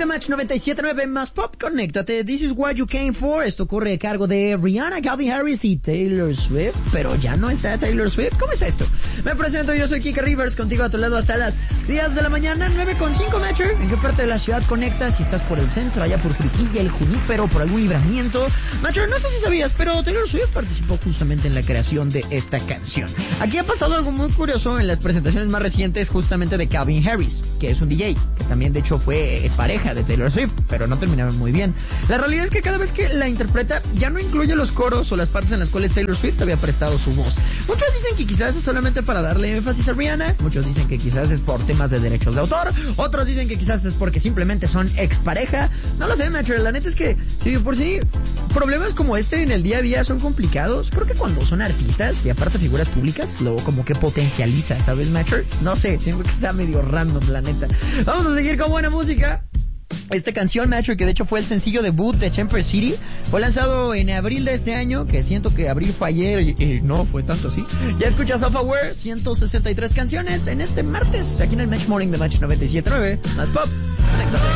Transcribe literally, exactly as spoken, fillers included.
de Match noventa y siete punto nueve más Pop, conéctate. This is what you came for. Esto corre a cargo de Rihanna, Calvin Harris y Taylor Swift. Pero ya no está Taylor Swift. ¿Cómo está esto? Me presento, yo soy Kika Rivers, contigo a tu lado hasta las diez de la mañana, nueve con cinco, Matcher. ¿En qué parte de la ciudad conectas? Si estás por el centro, allá por Juriquilla, el Junípero, por algún libramiento. Matcher, no sé si sabías, pero Taylor Swift participó justamente en la creación de esta canción. Aquí ha pasado algo muy curioso en las presentaciones más recientes, justamente de Calvin Harris, que es un D J, que también de hecho fue pareja de Taylor Swift, pero no terminaban muy bien. La realidad es que cada vez que la interpreta ya no incluye los coros o las partes en las cuales Taylor Swift había prestado su voz. Muchos dicen que quizás es solamente para darle énfasis a Rihanna, muchos dicen que quizás es por temas de derechos de autor, otros dicen que quizás es porque simplemente son expareja. No lo sé, Matcher, la neta es que si de por sí problemas como este en el día a día son complicados, creo que cuando son artistas y aparte figuras públicas, luego como que potencializa, ¿sabes, Matcher? No sé, siempre que está medio random, la neta. Vamos a seguir con buena música. Esta canción, Nacho, que de hecho fue el sencillo debut de Chamber City, fue lanzado en abril de este año, que siento que abril fue ayer y, y no fue tanto así. Ya escuchas Software, ciento sesenta y tres canciones en este martes, aquí en el Match Morning de Match noventa y siete punto nueve, más Pop. Conéctate.